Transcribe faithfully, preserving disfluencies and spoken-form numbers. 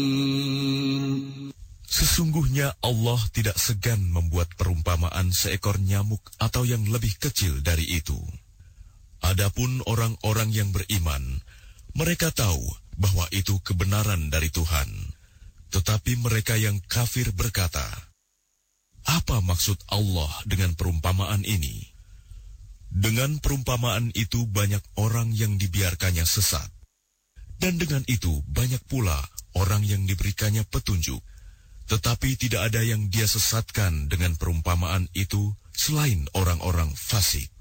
Sesungguhnya Allah tidak segan membuat perumpamaan seekor nyamuk atau yang lebih kecil dari itu. Adapun orang-orang yang beriman, mereka tahu bahwa itu kebenaran dari Tuhan. Tetapi mereka yang kafir berkata, apa maksud Allah dengan perumpamaan ini? Dengan perumpamaan itu banyak orang yang dibiarkannya sesat. Dan dengan itu banyak pula orang yang diberikannya petunjuk. Tetapi tidak ada yang dia sesatkan dengan perumpamaan itu selain orang-orang fasik.